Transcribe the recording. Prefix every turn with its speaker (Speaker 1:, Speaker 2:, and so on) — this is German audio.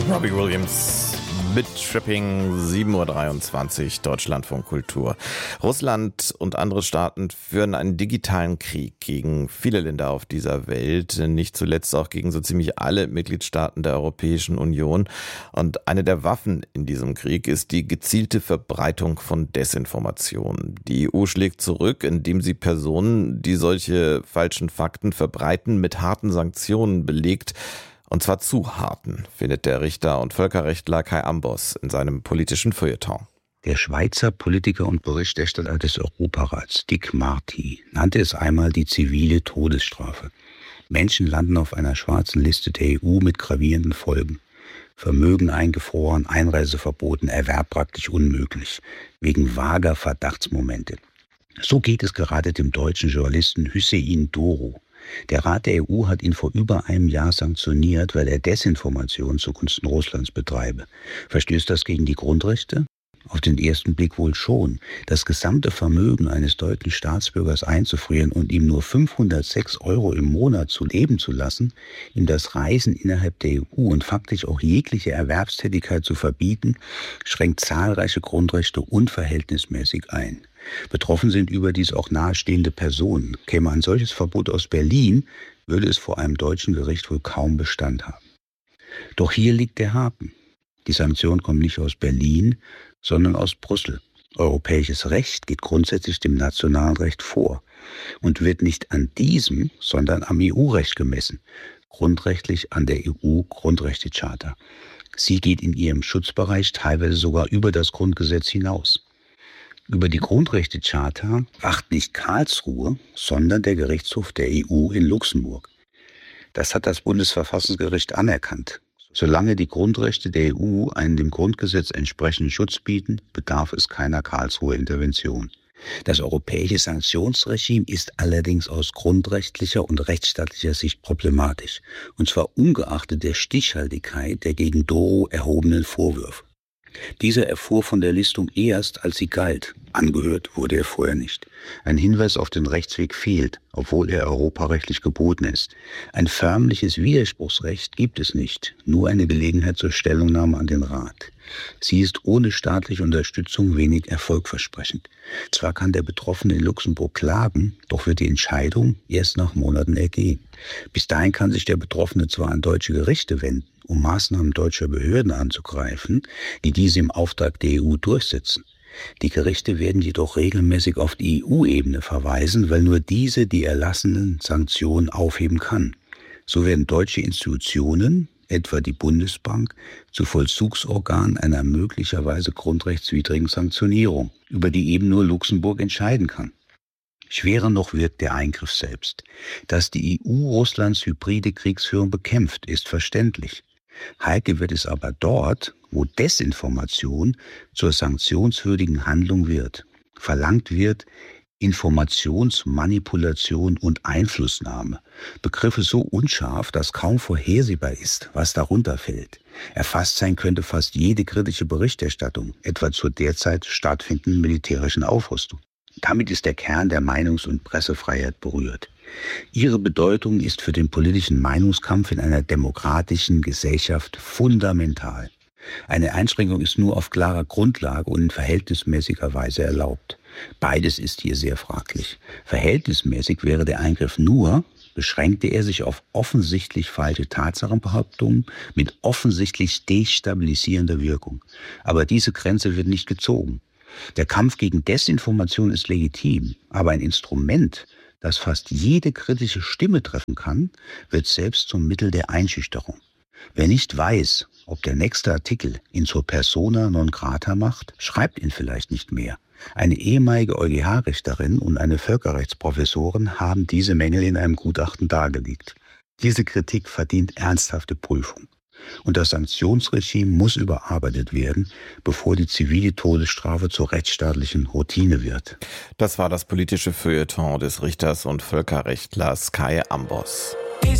Speaker 1: Robbie Williams mit Tripping, 7:23 Uhr, Deutschlandfunk Kultur. Russland und andere Staaten führen einen digitalen Krieg gegen viele Länder auf dieser Welt, nicht zuletzt auch gegen so ziemlich alle Mitgliedstaaten der Europäischen Union. Und eine der Waffen in diesem Krieg ist die gezielte Verbreitung von Desinformation. Die EU schlägt zurück, indem sie Personen, die solche falschen Fakten verbreiten, mit harten Sanktionen belegt. Und zwar zu harten, findet der Richter und Völkerrechtler Kai Ambos in seinem politischen Feuilleton.
Speaker 2: Der Schweizer Politiker und Berichterstatter des Europarats, Dick Marty, nannte es einmal die zivile Todesstrafe. Menschen landen auf einer schwarzen Liste der EU mit gravierenden Folgen. Vermögen eingefroren, Einreise verboten, Erwerb praktisch unmöglich, wegen vager Verdachtsmomente. So geht es gerade dem deutschen Journalisten Hüseyin Doro. Der Rat der EU hat ihn vor über einem Jahr sanktioniert, weil er Desinformation zugunsten Russlands betreibe. Verstößt das gegen die Grundrechte? Auf den ersten Blick wohl schon. Das gesamte Vermögen eines deutschen Staatsbürgers einzufrieren und ihm nur 506 € im Monat zu leben zu lassen, ihm das Reisen innerhalb der EU und faktisch auch jegliche Erwerbstätigkeit zu verbieten, schränkt zahlreiche Grundrechte unverhältnismäßig ein. Betroffen sind überdies auch nahestehende Personen. Käme ein solches Verbot aus Berlin, würde es vor einem deutschen Gericht wohl kaum Bestand haben. Doch hier liegt der Haken. Die Sanktion kommt nicht aus Berlin, sondern aus Brüssel. Europäisches Recht geht grundsätzlich dem nationalen Recht vor und wird nicht an diesem, sondern am EU-Recht gemessen, grundrechtlich an der EU-Grundrechtecharta. Sie geht in ihrem Schutzbereich teilweise sogar über das Grundgesetz hinaus. Über die Grundrechtecharta wacht nicht Karlsruhe, sondern der Gerichtshof der EU in Luxemburg. Das hat das Bundesverfassungsgericht anerkannt. Solange die Grundrechte der EU einen dem Grundgesetz entsprechenden Schutz bieten, bedarf es keiner Karlsruher Intervention. Das europäische Sanktionsregime ist allerdings aus grundrechtlicher und rechtsstaatlicher Sicht problematisch, und zwar ungeachtet der Stichhaltigkeit der gegen Doro erhobenen Vorwürfe. Dieser erfuhr von der Listung erst, als sie galt. Angehört wurde er vorher nicht. Ein Hinweis auf den Rechtsweg fehlt, obwohl er europarechtlich geboten ist. Ein förmliches Widerspruchsrecht gibt es nicht, nur eine Gelegenheit zur Stellungnahme an den Rat. Sie ist ohne staatliche Unterstützung wenig erfolgversprechend. Zwar kann der Betroffene in Luxemburg klagen, doch wird die Entscheidung erst nach Monaten ergehen. Bis dahin kann sich der Betroffene zwar an deutsche Gerichte wenden, um Maßnahmen deutscher Behörden anzugreifen, die diese im Auftrag der EU durchsetzen. Die Gerichte werden jedoch regelmäßig auf die EU-Ebene verweisen, weil nur diese die erlassenen Sanktionen aufheben kann. So werden deutsche Institutionen, etwa die Bundesbank, zu Vollzugsorganen einer möglicherweise grundrechtswidrigen Sanktionierung, über die eben nur Luxemburg entscheiden kann. Schwerer noch wirkt der Eingriff selbst. Dass die EU Russlands hybride Kriegsführung bekämpft, ist verständlich. Heikel wird es aber dort, wo Desinformation zur sanktionswürdigen Handlung wird. Verlangt wird Informationsmanipulation und Einflussnahme. Begriffe so unscharf, dass kaum vorhersehbar ist, was darunter fällt. Erfasst sein könnte fast jede kritische Berichterstattung, etwa zur derzeit stattfindenden militärischen Aufrüstung. Damit ist der Kern der Meinungs- und Pressefreiheit berührt. Ihre Bedeutung ist für den politischen Meinungskampf in einer demokratischen Gesellschaft fundamental. Eine Einschränkung ist nur auf klarer Grundlage und in verhältnismäßiger Weise erlaubt. Beides ist hier sehr fraglich. Verhältnismäßig wäre der Eingriff nur, beschränkte er sich auf offensichtlich falsche Tatsachenbehauptungen mit offensichtlich destabilisierender Wirkung. Aber diese Grenze wird nicht gezogen. Der Kampf gegen Desinformation ist legitim, aber ein Instrument, das fast jede kritische Stimme treffen kann, wird selbst zum Mittel der Einschüchterung. Wer nicht weiß, ob der nächste Artikel ihn zur Persona non grata macht, schreibt ihn vielleicht nicht mehr. Eine ehemalige EuGH-Richterin und eine Völkerrechtsprofessorin haben diese Mängel in einem Gutachten dargelegt. Diese Kritik verdient ernsthafte Prüfung. Und das Sanktionsregime muss überarbeitet werden, bevor die zivile Todesstrafe zur rechtsstaatlichen Routine wird.
Speaker 1: Das war das politische Feuilleton des Richters und Völkerrechtlers Kai Ambos.